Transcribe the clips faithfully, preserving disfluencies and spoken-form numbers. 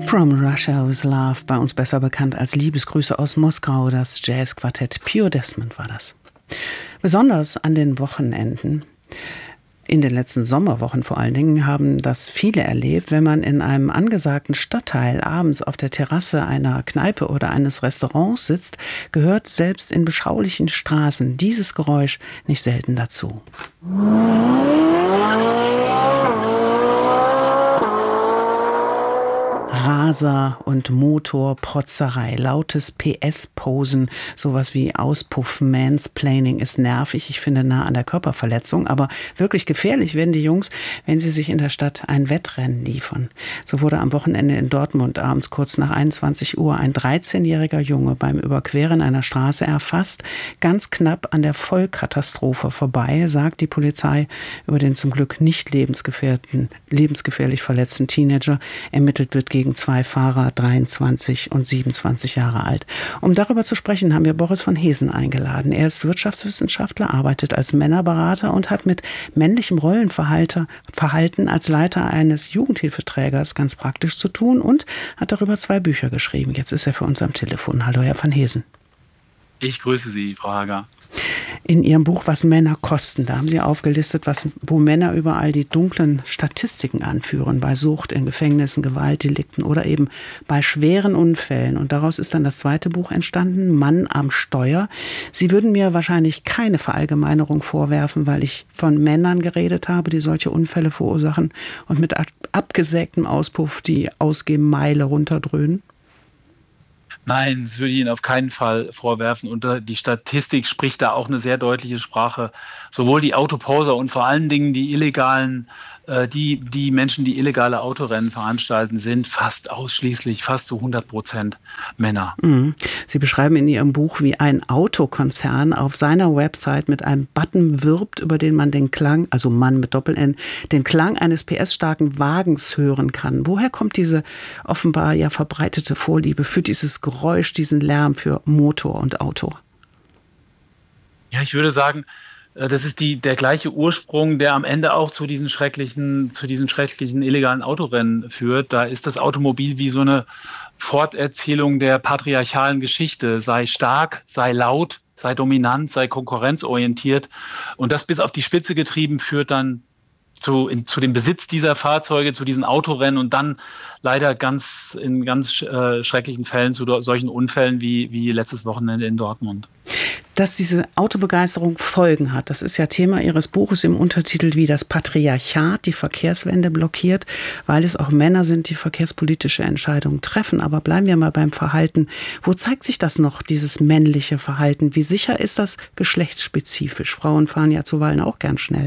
From Russia with Love, bei uns besser bekannt als Liebesgrüße aus Moskau, das Jazzquartett Pure Desmond war das. Besonders an den Wochenenden, in den letzten Sommerwochen vor allen Dingen, haben das viele erlebt, wenn man in einem angesagten Stadtteil abends auf der Terrasse einer Kneipe oder eines Restaurants sitzt, gehört selbst in beschaulichen Straßen dieses Geräusch nicht selten dazu. Raser und Motorprotzerei, lautes P S-Posen, sowas wie Auspuff, Mansplaining ist nervig, ich finde nah an der Körperverletzung, aber wirklich gefährlich werden die Jungs, wenn sie sich in der Stadt ein Wettrennen liefern. So wurde am Wochenende in Dortmund abends kurz nach einundzwanzig Uhr ein dreizehnjähriger Junge beim Überqueren einer Straße erfasst, ganz knapp an der Vollkatastrophe vorbei, sagt die Polizei über den zum Glück nicht lebensgefährlichen, lebensgefährlich verletzten Teenager. Ermittelt wird gegen zwei Fahrer, dreiundzwanzig und siebenundzwanzig Jahre alt. Um darüber zu sprechen, haben wir Boris von Hesen eingeladen. Er ist Wirtschaftswissenschaftler, arbeitet als Männerberater und hat mit männlichem Rollenverhalten Verhalten als Leiter eines Jugendhilfeträgers ganz praktisch zu tun und hat darüber zwei Bücher geschrieben. Jetzt ist er für uns am Telefon. Hallo, Herr von Hesen. Ich grüße Sie, Frau Hager. In Ihrem Buch Was Männer kosten, da haben Sie aufgelistet, was, wo Männer überall die dunklen Statistiken anführen, bei Sucht, in Gefängnissen, Gewaltdelikten oder eben bei schweren Unfällen. Und daraus ist dann das zweite Buch entstanden, Mann am Steuer. Sie würden mir wahrscheinlich keine Verallgemeinerung vorwerfen, weil ich von Männern geredet habe, die solche Unfälle verursachen und mit abgesägtem Auspuff die Ausgehmeile runterdröhnen. Nein, das würde ich Ihnen auf keinen Fall vorwerfen. Und die Statistik spricht da auch eine sehr deutliche Sprache. Sowohl die Autoposer und vor allen Dingen die illegalen, äh, die, die Menschen, die illegale Autorennen veranstalten, sind fast ausschließlich, fast zu hundert Prozent Männer. Mhm. Sie beschreiben in Ihrem Buch, wie ein Autokonzern auf seiner Website mit einem Button wirbt, über den man den Klang, also Mann mit Doppel-N, den Klang eines P S-starken Wagens hören kann. Woher kommt diese offenbar ja verbreitete Vorliebe für dieses Geräusch, diesen Lärm, für Motor und Auto? Ja, ich würde sagen, das ist die, der gleiche Ursprung, der am Ende auch zu diesen schrecklichen, zu diesen schrecklichen illegalen Autorennen führt. Da ist das Automobil wie so eine Forterzählung der patriarchalen Geschichte. Sei stark, sei laut, sei dominant, sei konkurrenzorientiert. Und das bis auf die Spitze getrieben führt dann zu, in, zu dem Besitz dieser Fahrzeuge, zu diesen Autorennen und dann leider ganz in ganz äh, schrecklichen Fällen zu do, solchen Unfällen wie, wie letztes Wochenende in Dortmund. Dass diese Autobegeisterung Folgen hat, das ist ja Thema Ihres Buches im Untertitel, wie das Patriarchat die Verkehrswende blockiert, weil es auch Männer sind, die verkehrspolitische Entscheidungen treffen. Aber bleiben wir mal beim Verhalten. Wo zeigt sich das noch, dieses männliche Verhalten? Wie sicher ist das geschlechtsspezifisch? Frauen fahren ja zuweilen auch gern schnell.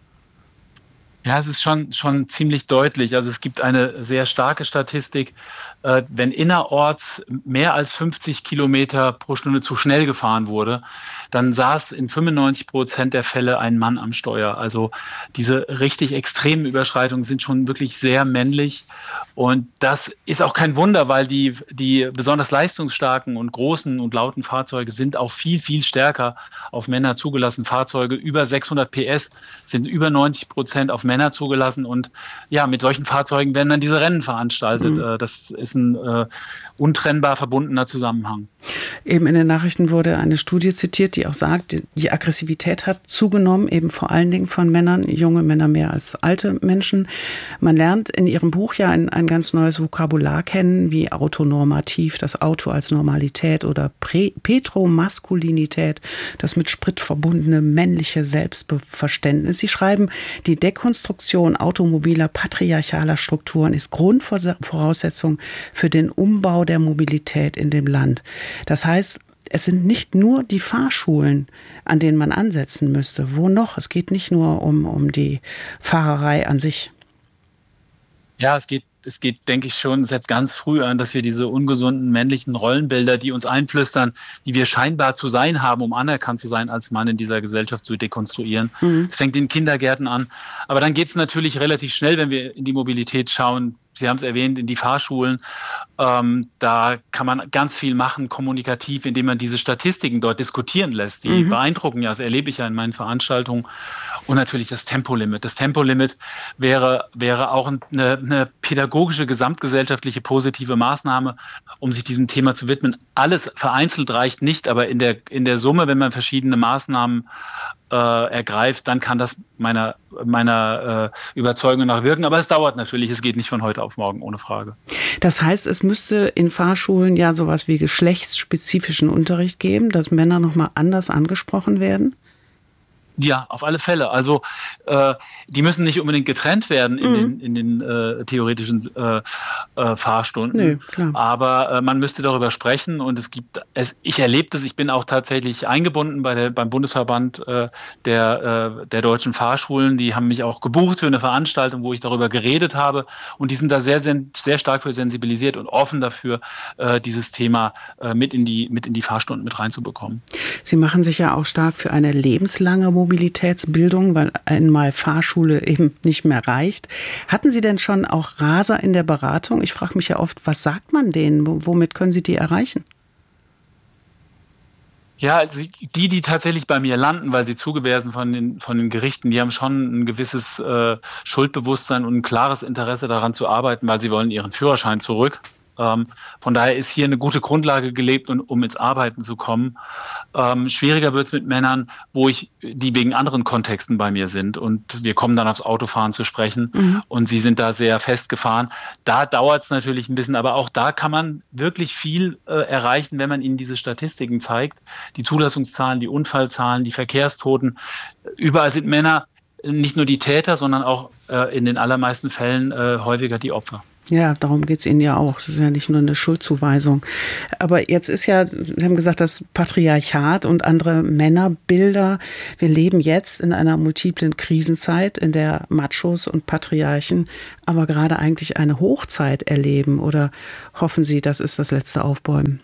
Ja, es ist schon, schon ziemlich deutlich. Also es gibt eine sehr starke Statistik, äh, wenn innerorts mehr als fünfzig Kilometer pro Stunde zu schnell gefahren wurde, dann saß in fünfundneunzig Prozent der Fälle ein Mann am Steuer. Also diese richtig extremen Überschreitungen sind schon wirklich sehr männlich. Und das ist auch kein Wunder, weil die, die besonders leistungsstarken und großen und lauten Fahrzeuge sind auch viel, viel stärker auf Männer zugelassen. Fahrzeuge über sechshundert P S sind über neunzig Prozent auf Männer zugelassen. Und ja, mit solchen Fahrzeugen werden dann diese Rennen veranstaltet. Mhm. Das ist ein äh, untrennbar verbundener Zusammenhang. Eben in den Nachrichten wurde eine Studie zitiert, die auch sagt, die Aggressivität hat zugenommen, eben vor allen Dingen von Männern, junge Männer mehr als alte Menschen. Man lernt in Ihrem Buch ja ein, ein ganz neues Vokabular kennen, wie autonormativ, das Auto als Normalität oder Prä- Petromaskulinität, das mit Sprit verbundene männliche Selbstverständnis. Sie schreiben, die Dekonstruktion automobiler patriarchaler Strukturen ist Grundvoraussetzung für den Umbau der Mobilität in dem Land. Das heißt, es sind nicht nur die Fahrschulen, an denen man ansetzen müsste. Wo noch? Es geht nicht nur um, um die Fahrerei an sich. Ja, es geht, es geht, denke ich schon, es setzt ganz früh an, dass wir diese ungesunden männlichen Rollenbilder, die uns einflüstern, die wir scheinbar zu sein haben, um anerkannt zu sein als Mann in dieser Gesellschaft, zu dekonstruieren. Mhm. Das fängt in Kindergärten an. Aber dann geht es natürlich relativ schnell, wenn wir in die Mobilität schauen. Sie haben es erwähnt, in die Fahrschulen. Ähm, da kann man ganz viel machen, kommunikativ, indem man diese Statistiken dort diskutieren lässt. Die mhm. beeindrucken ja, das erlebe ich ja in meinen Veranstaltungen. Und natürlich das Tempolimit. Das Tempolimit wäre, wäre auch eine, eine pädagogische, gesamtgesellschaftliche positive Maßnahme, um sich diesem Thema zu widmen. Alles vereinzelt reicht nicht, aber in der, in der Summe, wenn man verschiedene Maßnahmen äh, ergreift, dann kann das meiner, meiner äh, Überzeugung nach wirken. Aber es dauert natürlich, es geht nicht von heute auf morgen, ohne Frage. Das heißt, es müsste in Fahrschulen ja sowas wie geschlechtsspezifischen Unterricht geben, dass Männer nochmal anders angesprochen werden? Ja, auf alle Fälle. Also äh, die müssen nicht unbedingt getrennt werden in mhm. den, in den äh, theoretischen äh, äh, Fahrstunden. Nö, klar. Aber äh, man müsste darüber sprechen und es gibt, es, ich erlebe das, ich bin auch tatsächlich eingebunden bei der, beim Bundesverband äh, der, äh, der deutschen Fahrschulen. Die haben mich auch gebucht für eine Veranstaltung, wo ich darüber geredet habe und die sind da sehr, sehr, sehr stark für sensibilisiert und offen dafür, äh, dieses Thema äh, mit in die, mit in die Fahrstunden mit reinzubekommen. Sie machen sich ja auch stark für eine lebenslange Mobilitätsbildung, weil einmal Fahrschule eben nicht mehr reicht. Hatten Sie denn schon auch Raser in der Beratung? Ich frage mich ja oft, was sagt man denen? Womit können Sie die erreichen? Ja, also die, die tatsächlich bei mir landen, weil sie zugewiesen von den, von den Gerichten, die haben schon ein gewisses äh, Schuldbewusstsein und ein klares Interesse daran zu arbeiten, weil sie wollen ihren Führerschein zurück. Ähm, von daher ist hier eine gute Grundlage gelegt, um, um ins Arbeiten zu kommen. Ähm, schwieriger wird es mit Männern, wo ich, die wegen anderen Kontexten bei mir sind und wir kommen dann aufs Autofahren zu sprechen mhm. und sie sind da sehr festgefahren. Da dauert es natürlich ein bisschen, aber auch da kann man wirklich viel äh, erreichen, wenn man ihnen diese Statistiken zeigt. Die Zulassungszahlen, die Unfallzahlen, die Verkehrstoten. Überall sind Männer nicht nur die Täter, sondern auch äh, in den allermeisten Fällen äh, häufiger die Opfer. Ja, darum geht's Ihnen ja auch. Es ist ja nicht nur eine Schuldzuweisung. Aber jetzt ist ja, Sie haben gesagt, das Patriarchat und andere Männerbilder. Wir leben jetzt in einer multiplen Krisenzeit, in der Machos und Patriarchen aber gerade eigentlich eine Hochzeit erleben. Oder hoffen Sie, das ist das letzte Aufbäumen?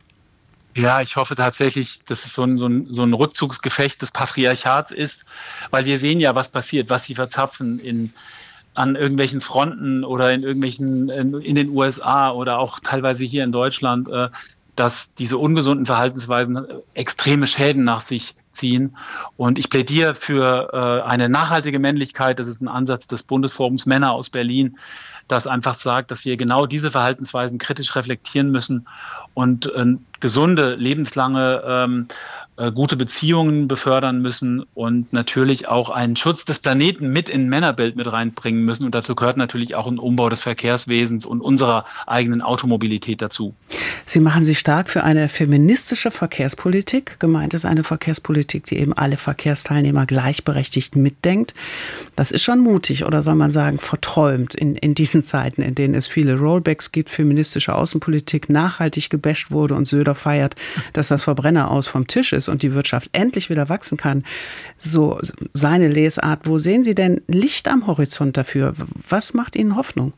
Ja, ich hoffe tatsächlich, dass es so ein, so ein, so ein Rückzugsgefecht des Patriarchats ist, weil wir sehen ja, was passiert, was sie verzapfen in an irgendwelchen Fronten oder in irgendwelchen, in, in den U S A oder auch teilweise hier in Deutschland, äh, dass diese ungesunden Verhaltensweisen extreme Schäden nach sich ziehen. Und ich plädiere für äh, eine nachhaltige Männlichkeit. Das ist ein Ansatz des Bundesforums Männer aus Berlin, das einfach sagt, dass wir genau diese Verhaltensweisen kritisch reflektieren müssen und äh, gesunde, lebenslange, ähm, äh, gute Beziehungen befördern müssen und natürlich auch einen Schutz des Planeten mit in ein Männerbild mit reinbringen müssen. Und dazu gehört natürlich auch ein Umbau des Verkehrswesens und unserer eigenen Automobilität dazu. Sie machen sich stark für eine feministische Verkehrspolitik. Gemeint ist eine Verkehrspolitik, die eben alle Verkehrsteilnehmer gleichberechtigt mitdenkt. Das ist schon mutig oder soll man sagen verträumt in, in diesen Zeiten, in denen es viele Rollbacks gibt, feministische Außenpolitik nachhaltig gebasht wurde und Söder feiert, dass das Verbrenner aus vom Tisch ist und die Wirtschaft endlich wieder wachsen kann. So seine Lesart. Wo sehen Sie denn Licht am Horizont dafür? Was macht Ihnen Hoffnung?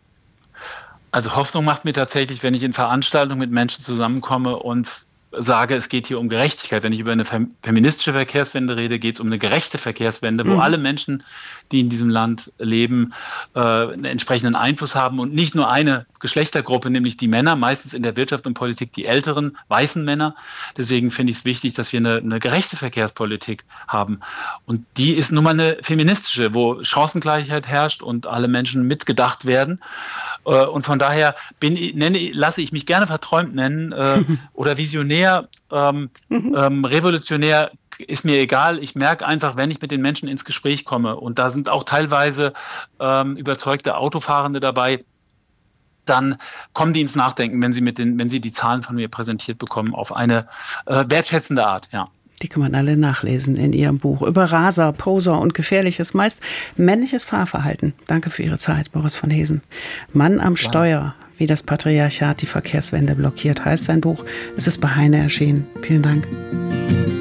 Also Hoffnung macht mir tatsächlich, wenn ich in Veranstaltungen mit Menschen zusammenkomme und sage, es geht hier um Gerechtigkeit. Wenn ich über eine feministische Verkehrswende rede, geht es um eine gerechte Verkehrswende, wo mhm. alle Menschen, die in diesem Land leben, äh, einen entsprechenden Einfluss haben und nicht nur eine Geschlechtergruppe, nämlich die Männer, meistens in der Wirtschaft und Politik die älteren, weißen Männer. Deswegen finde ich es wichtig, dass wir eine, eine gerechte Verkehrspolitik haben. Und die ist nun mal eine feministische, wo Chancengleichheit herrscht und alle Menschen mitgedacht werden. Und von daher bin, nenne, lasse ich mich gerne verträumt nennen äh, oder visionär, ähm, ähm, revolutionär, ist mir egal. Ich merke einfach, wenn ich mit den Menschen ins Gespräch komme und da sind auch teilweise ähm, überzeugte Autofahrende dabei, dann kommen die ins Nachdenken, wenn sie, mit den, wenn sie die Zahlen von mir präsentiert bekommen, auf eine äh, wertschätzende Art, ja. Die kann man alle nachlesen in Ihrem Buch über Raser, Poser und gefährliches, meist männliches Fahrverhalten. Danke für Ihre Zeit, Boris von Heesen. Mann am Steuer, wie das Patriarchat die Verkehrswende blockiert, heißt sein Buch. Es ist bei Heine erschienen. Vielen Dank.